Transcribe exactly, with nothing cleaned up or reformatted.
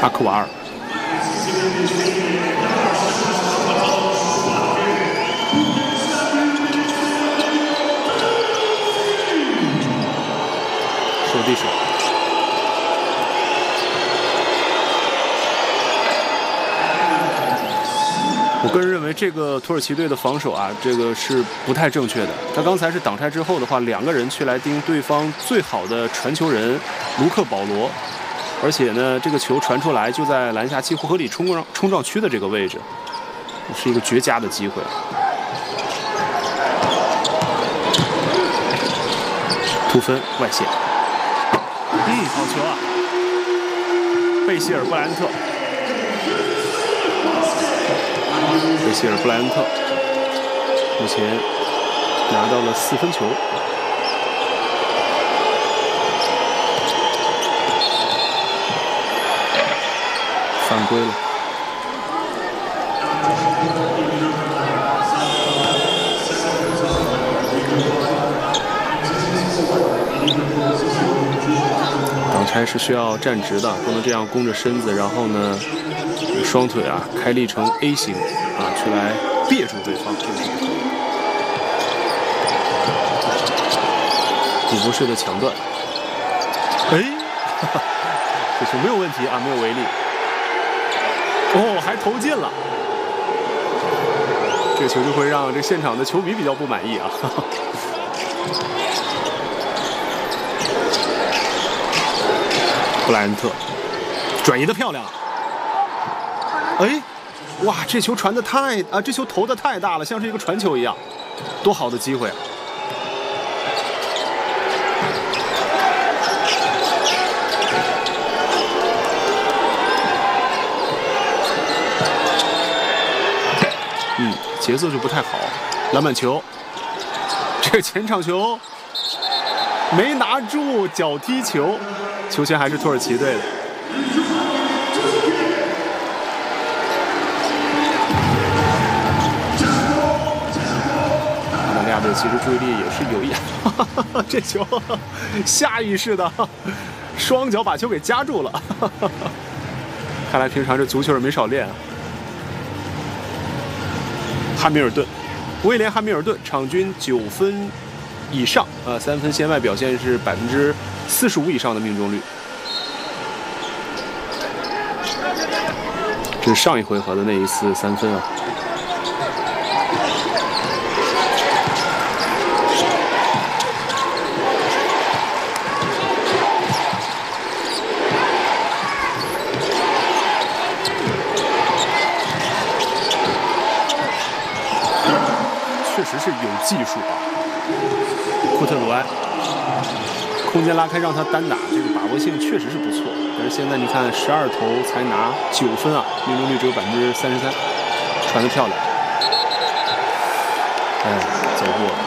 阿克瓦尔。手递手。我个人认为这个土耳其队的防守啊，这个是不太正确的。他刚才是挡拆之后的话，两个人去来盯对方最好的传球人卢克保罗，而且呢，这个球传出来就在篮下几乎合理冲撞冲撞区的这个位置，是一个绝佳的机会。突分外线，嗯，好球啊！贝希尔布莱恩特。贝希尔布莱恩特目前拿到了四分球，犯规了。挡拆是需要站直的，不能这样弓着身子，然后呢，双腿啊开立成 A 型啊，去来别住对方，这个是不可以。赌博式的抢断，哎，哈哈，这球没有问题啊，没有违例。哦，还投进了，这个球就会让这现场的球迷比较不满意啊。哈哈，布莱恩特转移的漂亮，哎，哇，这球传的太啊，这球投的太大了，像是一个传球一样，多好的机会啊！嗯，节奏就不太好，篮板球，这个前场球没拿住，脚踢球。球权还是土耳其队的。澳大利亚队其实注意力也是有一，这球下意识的双脚把球给夹住了。看来平常这足球也没少练啊。汉密尔顿，威廉·汉密尔顿，场均九分以上啊，三分线外表现是百分之四十五以上的命中率。这是上一回合的那一次三分啊。确实是有技术啊。库特鲁埃空间拉开让他单打，这个把握性确实是不错。但是现在你看，十二投才拿九分啊，命中率只有百分之三十三，传得漂亮。哎，走过了。